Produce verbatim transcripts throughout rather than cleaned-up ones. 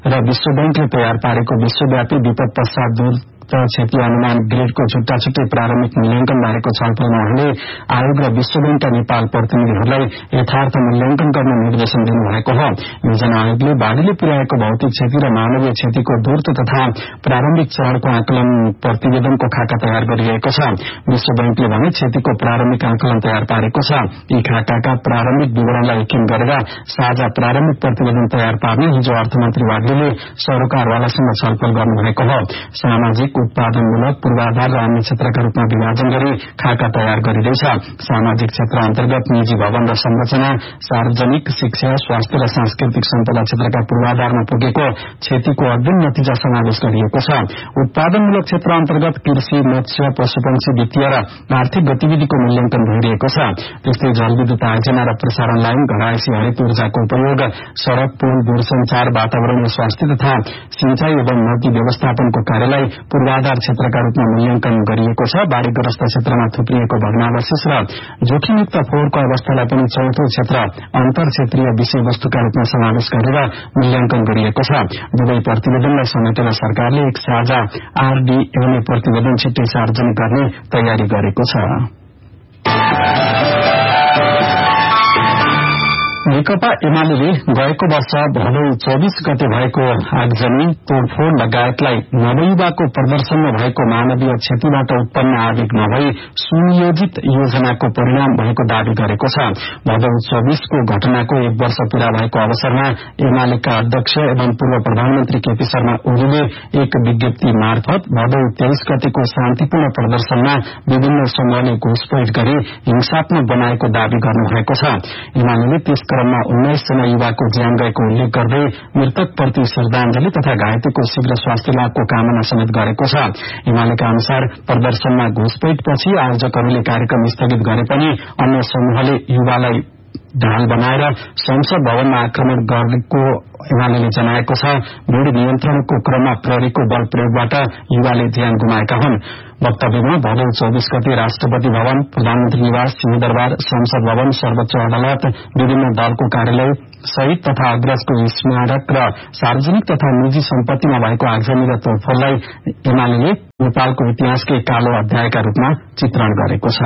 र विश्व बैंकले तयार पारेको विश्वव्यापी विपद पश्चात दूर क्षति अनुमान ग्रेडको छुट्टा छुट्टै प्रारम्भिक मूल्याङ्कन बारेको छलफलमा उहाँले आयोग र विश्व बैंकका नेपाल प्रतिनिधिहरूलाई यथार्थ मूल्याङ्कन गर्न निर्देशन दिनुभएको हो। योजना आयोगले बाढ़ीले पुर्याएको भौतिक क्षति र मानवीय क्षतिको द्रुत तथा प्रारम्भिक चरणको आकलन प्रतिवेदनको खाका तयार गरिरहेको छ। विश्व बैंकले भने क्षतिको प्रारम्भिक आकलन तयार पारेको छ। यी खाकाका प्रारम्भिक विवरणलाई एकीन गरेर साझा प्रारम्भिक प्रतिवेदन तयार पार्ने हिजो अर्थमन्त्री वाग्लेले सरोकारवालासँग छलफल गर्नुभएको हो। सामाजिक उत्पादनमूलक पूर्वाधार र अन्य क्षेत्रका रूपमा विभाजन गरी खाका तयार गरिँदैछ। सामाजिक क्षेत्र अन्तर्गत निजी भवन र संरचना, सार्वजनिक शिक्षा, स्वास्थ्य र सांस्कृतिक सम्पदा क्षेत्रका पूर्वाधारमा पुगेको क्षतिको अग्रिम नतिजा समावेश गरिएको छ। उत्पादनमूलक क्षेत्र अन्तर्गत कृषि, मत्स्य, पशुपक्षी, वित्तीय र आर्थिक गतिविधिको मूल्याङ्कन भइरहेको छ। त्यस्तै जलविद्युत आयोजना र प्रसारण लाइन, घरायसी हरित ऊर्जाको उपयोग, सड़क, पुल, दूरसंचार, वातावरणीय स्वास्थ्य तथा सिंचाई एवं नदी व्यवस्थापनको कार्यलाई पूर्वाधार क्षेत्रका रूपमा मूल्याङ्कन गरिएको छ। बाढ़ीग्रस्त क्षेत्रमा थुप्रिएको भग्नावशेष र जोखिमयुक्त फोहोरको अवस्थालाई पनि चौथो क्षेत्र अन्तर क्षेत्रीय विषयवस्तुका रूपमा समावेश गरेर मूल्याङ्कन गरिएको छ। दुवै प्रतिवेदनलाई समेटेर सरकारले एक साझा आरडीएमए प्रतिवेदन छिट्टै सार्वजनिक गर्ने तयारी गरेको छ। नेकपा एमाले गएको वर्ष भदौ चौबीस गते भएको आगजनी, तोड़फोड़ लगायतलाई नवयुवाको प्रदर्शनमा भएको मानवीय क्षतिबाट उत्पन्न आवेग नभई सुनियोजित योजनाको परिणाम भएको दावी गरेको छ। भदौ चौबीसको घटनाको एक वर्ष पूरा भएको अवसरमा एमालेका अध्यक्ष एवं पूर्व प्रधानमन्त्री केपी शर्मा ओलीले एक विज्ञप्ति मार्फत भदौ तेइस गतेको शान्तिपूर्ण प्रदर्शनमा विभिन्न समूहले घुसपैठ गरी हिंसात्मक बनाएको दावी गर्नुभएको छ। एमाले त्यस क्रममा उन्नाइस जना युवाको ज्यान गएको उल्लेख गर्दै मृतकप्रति श्रद्धांजलि तथा घाइतेको शीघ्र स्वास्थ्य लाभको कामना समेत गरेको छ। एमालेका अनुसार प्रदर्शनमा घुसपैठपछि आयोजकहरूले कार्यक्रम स्थगित गरे पनि अन्य समूहले युवालाई ढाल बनाएर संसद भवनमा आक्रमण गरेको एमाले जनाएको छ। भीड़ नियन्त्रणको क्रममा प्रहरीको बल प्रयोगबाट युवाले ज्यान गुमाएका हुन्। वक्तव्यमा भदौ चौबीस गते राष्ट्रपति भवन, प्रधानमन्त्री निवास, सिंहदरबार, संसद भवन, सर्वोच्च अदालत, विभिन्न दलको कार्यालय सहित तथा अग्रजको स्मारक र सार्वजनिक तथा निजी सम्पत्तिमा भएको आगजनी र तोडफोडलाई एमाले नेपालको इतिहासकै कालो अध्यायका रूपमा चित्रण गरेको छ।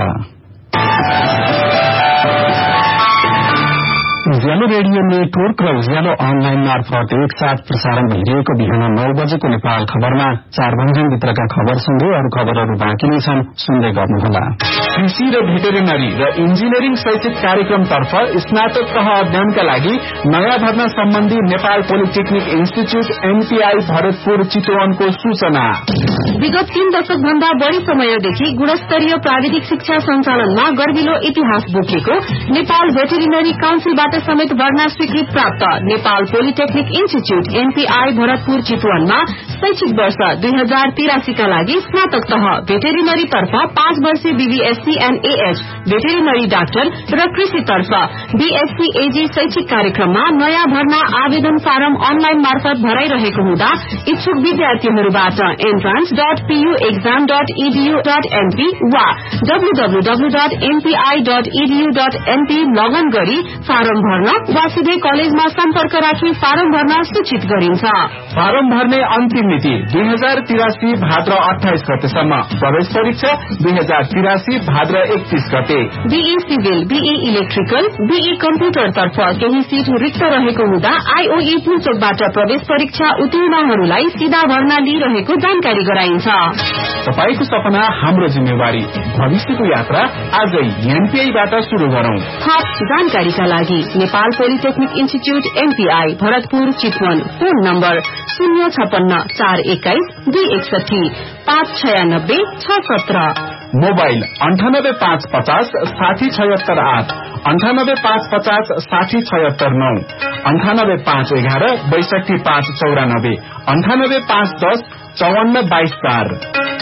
उज्यालो रेडियो नेटवर्क र उज्यालो अनलाइन मार्फत एकसाथ प्रसारण भइरहेको बिहान नौ बजेको नेपाल खबरमा चार भन्ज्याङभित्रका खबर सुन्दै अरू खबरहरू बाँकी नै छन्, सुन्दै गर्नुहोला। कृषि र भेटेरिनरी र इन्जिनियरिङ शैक्षिक कार्यक्रमतर्फ स्नातक तह अध्ययनका लागि नयाँ भर्ना सम्बन्धी Nepal polytechnic institute NPI Bharatpur चितवनको सूचना। विगत तीन दशक भन्दा बढ़ी समयदेखि गुणस्तरीय प्राविधिक शिक्षा सञ्चालनमा गर्विलो इतिहास बोकेको नेपाल भेटेरिनरी काउन्सिलबाट समेत भर्ना स्वीकृत प्राप्त Nepal polytechnic institute NPI Bharatpur चितवनमा शैक्षिक वर्ष दुई हजार तिरासीका लागि स्नातक तह भेटेरिनरी तर्फ पाँच वर्षीय BVSc and AH veterinary doctor र कृषि तर्फ बीएससी एजी शैक्षिक कार्यक्रममा नयाँ भर्ना आवेदन फारम अनलाइन मार्फत भराइरहेको हुँदा इच्छुक विद्यार्थीहरूबाट entrance dot PU exam dot EDU dot NP वा डब्ल्यूडब्ल्यूडब्ल्यू dot NPI dot EDU dot NP लगन गरी फारम भर्न वा सिधै कलेजमा सम्पर्क राखी फारम भर्न सूचित गरिन्छ। फारम भर्ने अन्तिम मिति दुई हजार तिरासी भाद्र अठाइस गतेसम्म। प्रवेश परीक्षा दुई हजार तिरासी भाद्र एकतीस गते। Be civil, be electrical, be computer तर्फ केही सीट रिक्त रहेको हुँदा आईओई पुल्चोकबाट प्रवेश परीक्षा उत्तीर्णहरूलाई सीधा भर्ना लिइरहेको जानकारी गराइन्छ। तपाईको सपना हाम्रो जिम्मेवारी, भविष्यको यात्रा आजै एनपीआईबाट शुरू गरौं। थप जानकारीका लागि Nepal polytechnic institute NPI Bharatpur Chitwan, phone number शून्य छपन्न चार एक्काइस दुई एकसठी पाँच छयानब्बे छ सत्र। मोबाइल अन्ठानब्बे पाँच पचास साठी छयत्तर आठ, अन्ठानब्बे पाँच पचास साठी छयत्तर नौ, अन्ठानब्बे पाँच एघार बैसठी पाँच चौरानब्बे, अन्ठानब्बे पाँच दस चौवन्न बाइस चार।